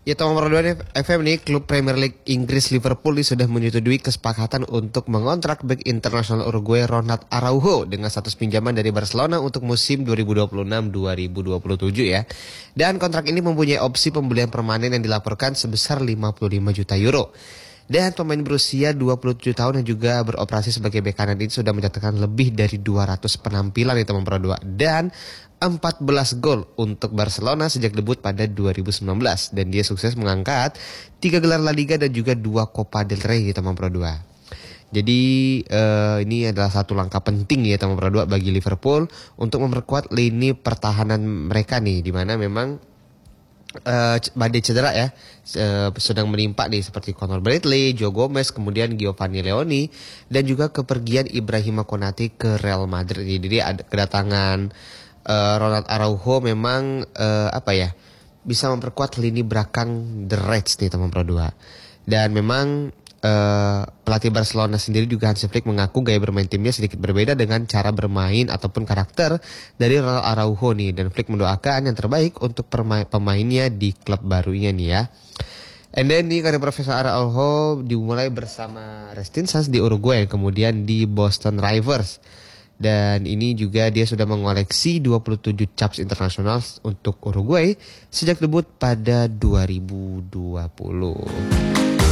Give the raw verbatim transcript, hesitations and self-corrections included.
Ya teman Dua F M nih, klub Premier League Inggris Liverpool nih sudah menyetujui kesepakatan untuk mengontrak bek internasional Uruguay Ronald Araujo dengan status pinjaman dari Barcelona untuk musim dua ribu dua puluh enam dua ribu dua puluh tujuh ya. Dan kontrak ini mempunyai opsi pembelian permanen yang dilaporkan sebesar lima puluh lima juta euro. Dan pemain berusia dua puluh tujuh tahun yang juga beroperasi sebagai bek kanan ini sudah mencatatkan lebih dari dua ratus penampilan di teman Pro dua dan empat belas gol untuk Barcelona sejak debut pada dua ribu sembilan belas dan dia sukses mengangkat tiga gelar La Liga dan juga dua Copa del Rey di teman Pro dua. Jadi uh, ini adalah satu langkah penting ya teman Pro dua bagi Liverpool untuk memperkuat lini pertahanan mereka nih, di mana memang Uh, badai cedera ya uh, sedang menimpa nih seperti Conor Bradley, Joe Gomez, kemudian Giovanni Leoni dan juga kepergian Ibrahima Konate ke Real Madrid. Jadi ada kedatangan uh, Ronald Araujo memang uh, apa ya bisa memperkuat lini belakang The Reds nih teman Pro dua. Dan memang Uh, pelatih Barcelona sendiri juga Hansi Flick mengaku gaya bermain timnya sedikit berbeda dengan cara bermain ataupun karakter dari Ronald Araujo nih, dan Flick mendoakan yang terbaik untuk perma- pemainnya di klub barunya nih ya. And then nih karir Profesor Araujo dimulai bersama Restin Sans di Uruguay, kemudian di Boston Rivers. Dan ini juga dia sudah mengoleksi dua puluh tujuh caps internasional untuk Uruguay sejak debut pada dua ribu dua puluh.